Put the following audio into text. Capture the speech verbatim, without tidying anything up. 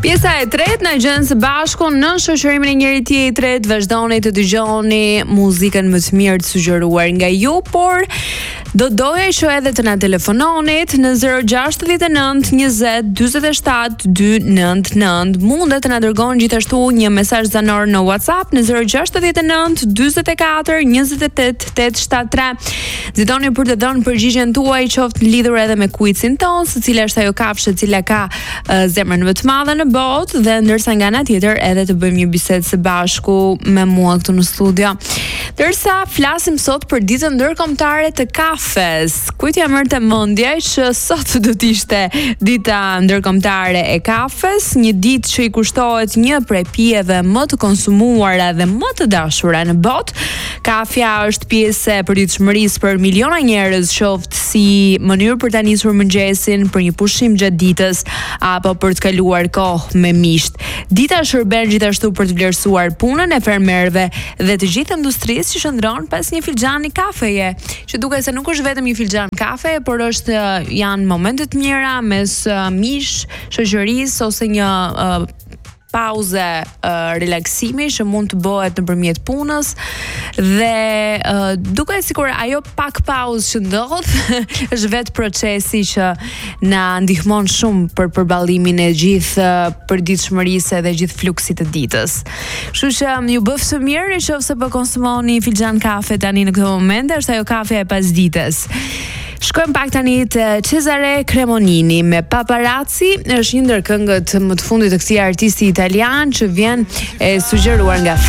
Pjesa e tretë na gjen së bashku në shoqërimin e njëri tjetrit, vazhdoni të dëgjoni muzikën më të mirë të sugjeruar nga ju, por do doja që edhe të na telefononit në zero gjasht e nënt njëzet dyzet e shtat dy nënt nënt. Mundet të na dërgoni gjithashtu një mesazh zanor në WhatsApp në zero gjasht e nënt dyzet e katër njëzet e tet tet shtat tre. Nxitoni për të dhënë përgjigjen tuaj, qoftë lidhur edhe me quizin ton, se cila është ajo kafshë e cila ka uh, zemrën më të madhe në botë, dhe ndërsa nga ana tjetër edhe të bëjmë një bisedë së bashku me mua këtu në studio. Ndërsa flasim sot për ditën ndërkombëtare të kafes. Kujt ja merrte mendje që sot do të ishte dita ndërkombëtare e kafes, një ditë që i kushtohet një prej pijeve më të konsumuara dhe më të dashura në botë. Kafja është pjesë e përditshmërisë për miliona njerëz, qoftë si mënyrë për ta nisur mëngjesin, për një pushim gjatë ditës apo për të kaluar kohë me miqt. Dita shërben gjithashtu për të vlerësuar punën e fermerëve dhe të gjithë industrisë që shndron pas një filxhani kafeje, që duket se nuk është vetëm një filxhan kafe, por është janë momente të mira mes uh, mish, shoqërisë ose një uh, pauze uh, relaksimi që mund të bëhet nëpërmjet punës, dhe uh, duket sikur ajo pak pauzë që ndodh është vetë procesi që na ndihmon shumë për përballimin e gjithë uh, përditshmërisë dhe gjithë fluksit të ditës. Kështu që ju bëf së miri nëse po konsumoni një filxhan kafe tani në këtë moment, është ajo kafeja e pasdites. Shkojmë pak tani të Cesare Cremonini me Paparazzi, është një ndër këngët më të fundit të këtij artisti italian që vjen e sugjeruar nga